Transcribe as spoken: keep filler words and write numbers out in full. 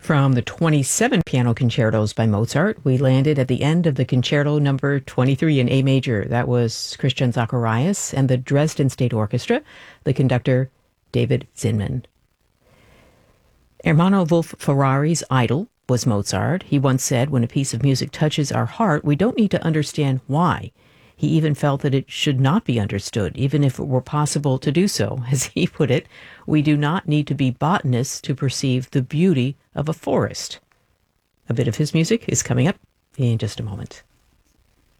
From the twenty-seven piano concertos by Mozart, we landed at the end of the concerto number twenty-three in A major. That was Christian Zacharias and the Dresden State Orchestra, the conductor David Zinman. Ermanno Wolf Ferrari's idol was Mozart. He once said, when a piece of music touches our heart, we don't need to understand why. He even felt that it should not be understood, even if it were possible to do so. As he put it, we do not need to be botanists to perceive the beauty of a forest. A bit of his music is coming up in just a moment.